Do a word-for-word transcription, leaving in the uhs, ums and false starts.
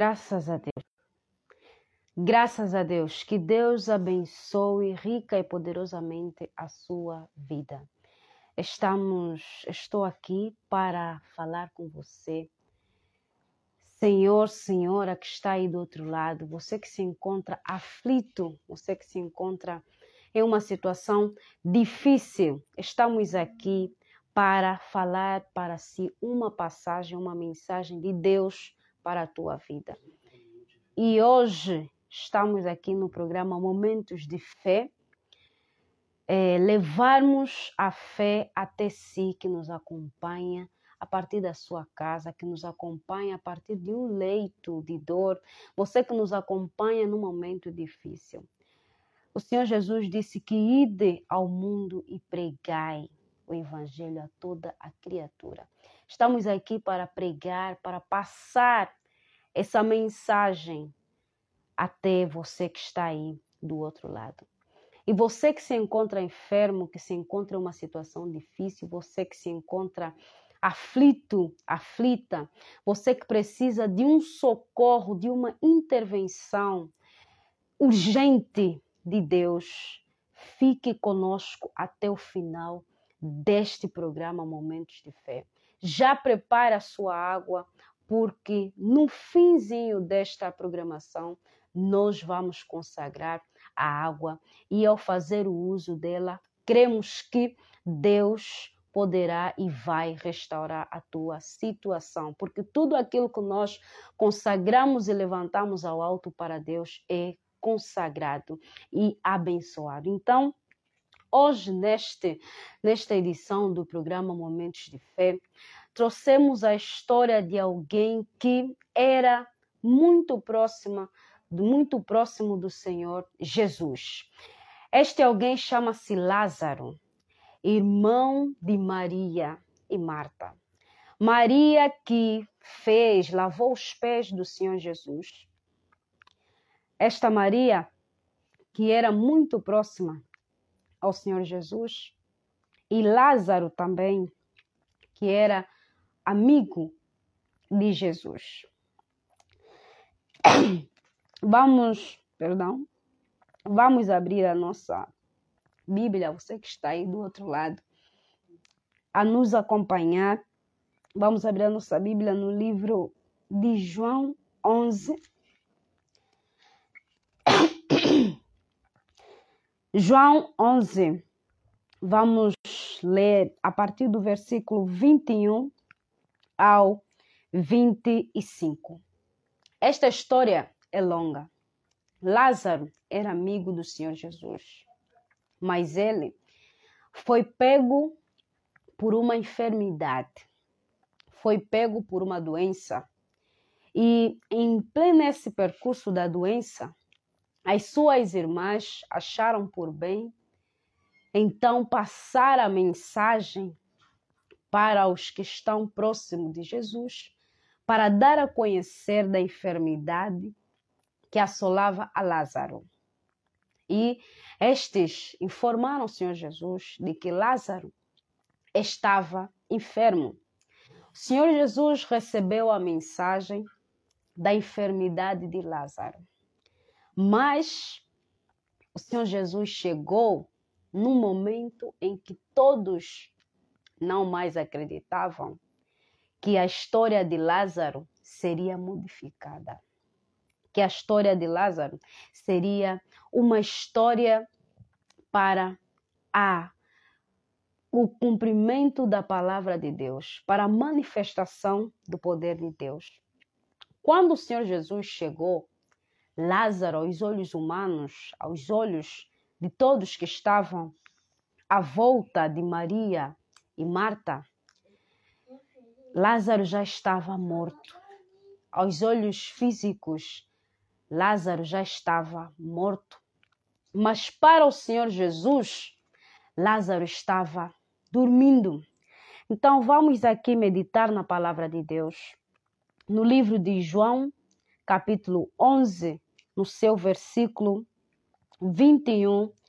Graças a Deus. Graças a Deus. Que Deus abençoe rica e poderosamente a sua vida. Estamos, estou aqui para falar com você. Senhor, senhora que está aí do outro lado, você que se encontra aflito, você que se encontra em uma situação difícil, estamos aqui para falar para si uma passagem, uma mensagem de Deus para a tua vida. E hoje estamos aqui no programa Momentos de Fé, é, levarmos a fé até si que nos acompanha a partir da sua casa, que nos acompanha a partir de um leito de dor, você que nos acompanha num momento difícil. O Senhor Jesus disse que ide ao mundo e pregai o evangelho a toda a criatura. Estamos aqui para pregar, para passar essa mensagem até você que está aí do outro lado. E você que se encontra enfermo, que se encontra em uma situação difícil, você que se encontra aflito, aflita, você que precisa de um socorro, de uma intervenção urgente de Deus, fique conosco até o final deste programa Momentos de Fé. Já prepare a sua água, porque no finzinho desta programação nós vamos consagrar a água e ao fazer o uso dela, cremos que Deus poderá e vai restaurar a tua situação, porque tudo aquilo que nós consagramos e levantamos ao alto para Deus é consagrado e abençoado. Então, hoje, neste, nesta edição do programa Momentos de Fé, trouxemos a história de alguém que era muito próxima, muito próximo do Senhor Jesus. Este alguém chama-se Lázaro, irmão de Maria e Marta. Maria que fez, lavou os pés do Senhor Jesus. Esta Maria, que era muito próxima ao Senhor Jesus, e Lázaro também, que era amigo de Jesus. Vamos, perdão, vamos abrir a nossa Bíblia, você que está aí do outro lado, a nos acompanhar. Vamos abrir a nossa Bíblia no livro de João onze. João onze, vamos ler a partir do versículo vinte e um ao vinte e cinco. Esta história é longa. Lázaro era amigo do Senhor Jesus, mas ele foi pego por uma enfermidade, foi pego por uma doença, e em pleno esse percurso da doença, as suas irmãs acharam por bem, então, passar a mensagem para os que estão próximos de Jesus, para dar a conhecer da enfermidade que assolava a Lázaro. E estes informaram o Senhor Jesus de que Lázaro estava enfermo. O Senhor Jesus recebeu a mensagem da enfermidade de Lázaro. Mas o Senhor Jesus chegou num momento em que todos não mais acreditavam que a história de Lázaro seria modificada, que a história de Lázaro seria uma história para a, o cumprimento da palavra de Deus, para a manifestação do poder de Deus. Quando o Senhor Jesus chegou, Lázaro, aos olhos humanos, aos olhos de todos que estavam à volta de Maria e Marta, Lázaro já estava morto. Aos olhos físicos, Lázaro já estava morto. Mas para o Senhor Jesus, Lázaro estava dormindo. Então vamos aqui meditar na palavra de Deus. No livro de João, capítulo onze, no seu versículo vinte e um